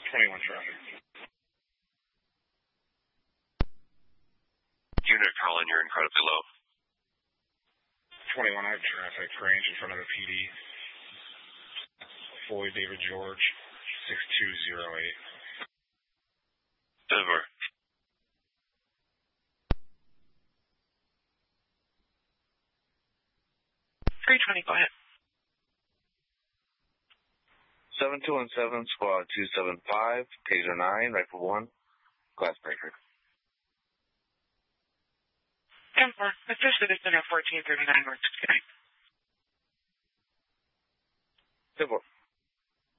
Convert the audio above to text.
21 traffic. Unit Colin, you're incredibly low. 21, I have traffic range in front of the PD. Floyd David George, 6208. Over. 320, go ahead. 7217, squad 275, taser 9, rifle 1, glass breaker. 10-4, assist citizen at 1439 North 69. 10-4.